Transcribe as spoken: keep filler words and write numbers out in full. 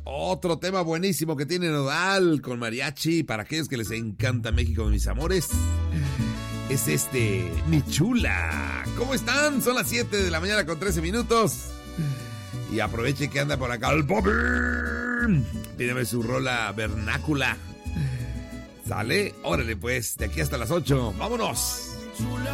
Otro tema buenísimo que tiene Nodal con mariachi para aquellos que les encanta México, mis amores. Es este, Mi Chula. ¿Cómo están? Son las siete de la mañana con trece minutos. Y aproveche que anda por acá el Bobby. Pídeme su rola vernácula. ¿Sale? Órale pues, de aquí hasta las ocho. ¡Vámonos!